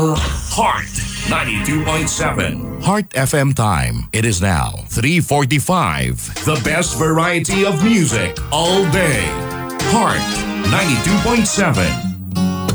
Heart 92.7. Heart FM time. It is now 3:45. The best variety of music all day. Heart 92.7.